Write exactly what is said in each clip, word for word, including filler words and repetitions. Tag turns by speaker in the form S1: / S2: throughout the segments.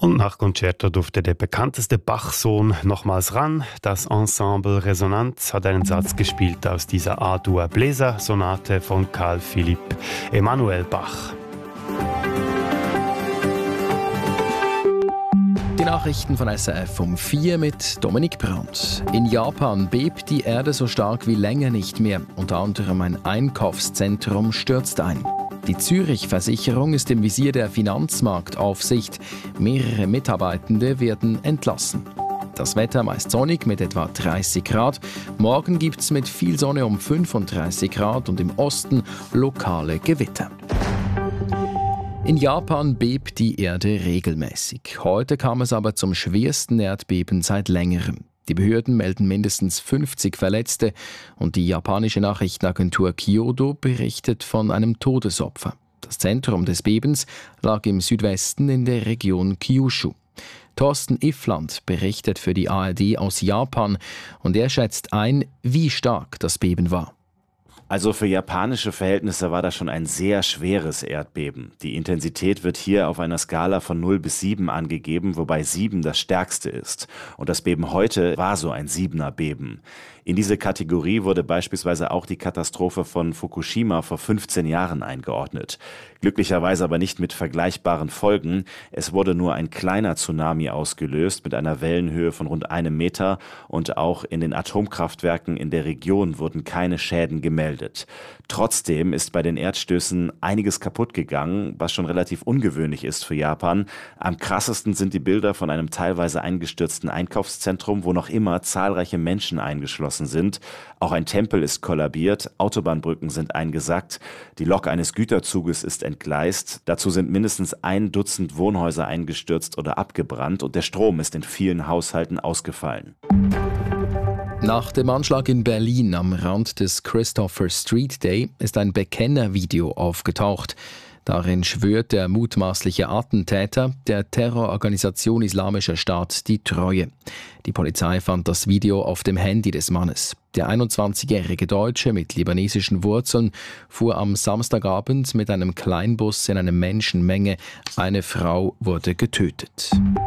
S1: Und nach Concerto durfte der bekannteste Bach-Sohn nochmals ran. Das Ensemble Resonanz hat einen Satz gespielt aus dieser A-Dur-Bläser-Sonate von Carl Philipp Emanuel Bach.
S2: Die Nachrichten von S R F um vier mit Dominik Brandt. In Japan bebt die Erde so stark wie länger nicht mehr. Unter anderem ein Einkaufszentrum stürzt ein. Die Zürich-Versicherung ist im Visier der Finanzmarktaufsicht. Mehrere Mitarbeitende werden entlassen. Das Wetter meist sonnig mit etwa dreißig Grad. Morgen gibt es mit viel Sonne um fünfunddreißig Grad und im Osten lokale Gewitter. In Japan bebt die Erde regelmäßig. Heute kam es aber zum schwersten Erdbeben seit längerem. Die Behörden melden mindestens fünfzig Verletzte und die japanische Nachrichtenagentur Kyodo berichtet von einem Todesopfer. Das Zentrum des Bebens lag im Südwesten in der Region Kyushu. Thorsten Iffland berichtet für die A R D aus Japan und er schätzt ein, wie stark das Beben war.
S3: Also für japanische Verhältnisse war das schon ein sehr schweres Erdbeben. Die Intensität wird hier auf einer Skala von null bis sieben angegeben, wobei sieben das stärkste ist. Und das Beben heute war so ein siebener Beben. In diese Kategorie wurde beispielsweise auch die Katastrophe von Fukushima vor fünfzehn Jahren eingeordnet. Glücklicherweise aber nicht mit vergleichbaren Folgen. Es wurde nur ein kleiner Tsunami ausgelöst mit einer Wellenhöhe von rund einem Meter und auch in den Atomkraftwerken in der Region wurden keine Schäden gemeldet. Trotzdem ist bei den Erdstößen einiges kaputt gegangen, was schon relativ ungewöhnlich ist für Japan. Am krassesten sind die Bilder von einem teilweise eingestürzten Einkaufszentrum, wo noch immer zahlreiche Menschen eingeschlossen sind. Auch ein Tempel ist kollabiert, Autobahnbrücken sind eingesackt, die Lok eines Güterzuges ist entgleist. Dazu sind mindestens ein Dutzend Wohnhäuser eingestürzt oder abgebrannt und der Strom ist in vielen Haushalten ausgefallen.
S2: Nach dem Anschlag in Berlin am Rand des Christopher Street Day ist ein Bekennervideo aufgetaucht. Darin schwört der mutmaßliche Attentäter der Terrororganisation Islamischer Staat die Treue. Die Polizei fand das Video auf dem Handy des Mannes. Der einundzwanzigjährige Deutsche mit libanesischen Wurzeln fuhr am Samstagabend mit einem Kleinbus in eine Menschenmenge. Eine Frau wurde getötet.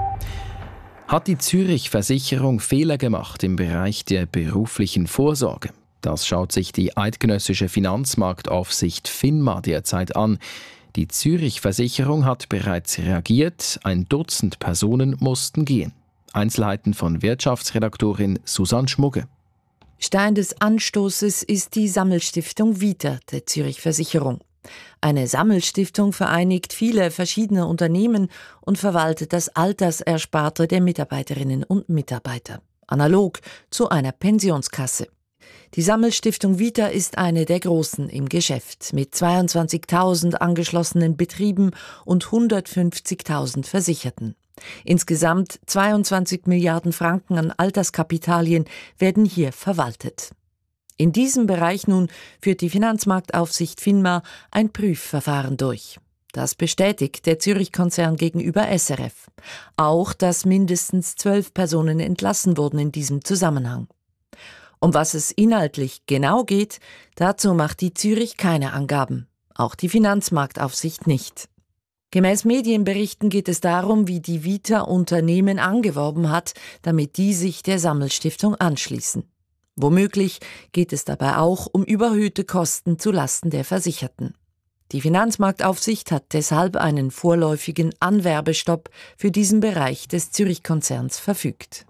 S2: Hat die Zürich-Versicherung Fehler gemacht im Bereich der beruflichen Vorsorge? Das schaut sich die eidgenössische Finanzmarktaufsicht FINMA derzeit an. Die Zürich-Versicherung hat bereits reagiert, ein Dutzend Personen mussten gehen. Einzelheiten von Wirtschaftsredaktorin Susanne Schmugge.
S4: Stein des Anstoßes ist die Sammelstiftung Vita der Zürich-Versicherung. Eine Sammelstiftung vereinigt viele verschiedene Unternehmen und verwaltet das Altersersparte der Mitarbeiterinnen und Mitarbeiter, analog zu einer Pensionskasse. Die Sammelstiftung Vita ist eine der großen im Geschäft, mit zweiundzwanzigtausend angeschlossenen Betrieben und hundertfünfzigtausend Versicherten. Insgesamt zweiundzwanzig Milliarden Franken an Alterskapitalien werden hier verwaltet. In diesem Bereich nun führt die Finanzmarktaufsicht FINMA ein Prüfverfahren durch. Das bestätigt der Zürich-Konzern gegenüber S R F. Auch, dass mindestens zwölf Personen entlassen wurden in diesem Zusammenhang. Um was es inhaltlich genau geht, dazu macht die Zürich keine Angaben. Auch die Finanzmarktaufsicht nicht. Gemäß Medienberichten geht es darum, wie die Vita Unternehmen angeworben hat, damit die sich der Sammelstiftung anschließen. Womöglich geht es dabei auch um überhöhte Kosten zulasten der Versicherten. Die Finanzmarktaufsicht hat deshalb einen vorläufigen Anwerbestopp für diesen Bereich des Zürich-Konzerns verfügt.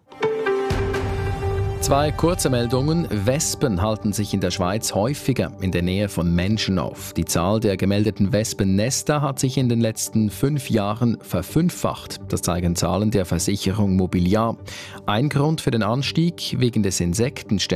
S2: Zwei kurze Meldungen. Wespen halten sich in der Schweiz häufiger in der Nähe von Menschen auf. Die Zahl der gemeldeten Wespennester hat sich in den letzten fünf Jahren verfünffacht. Das zeigen Zahlen der Versicherung Mobiliar. Ein Grund für den Anstieg wegen des Insektensterbens